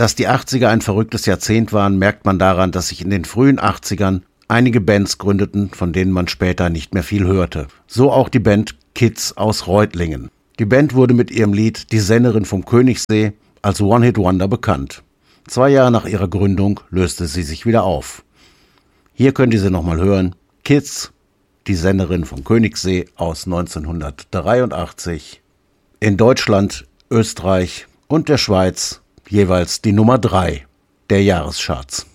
Dass die 80er ein verrücktes Jahrzehnt waren, merkt man daran, dass sich in den frühen 80ern einige Bands gründeten, von denen man später nicht mehr viel hörte. So auch die Band Kids aus Reutlingen. Die Band wurde mit ihrem Lied Die Sennerin vom Königssee als One-Hit-Wonder bekannt. 2 Jahre nach ihrer Gründung löste sie sich wieder auf. Hier könnt ihr sie nochmal hören. Kids, Die Sennerin vom Königssee aus 1983. In Deutschland, Österreich und der Schweiz jeweils die Nummer 3 der Jahrescharts.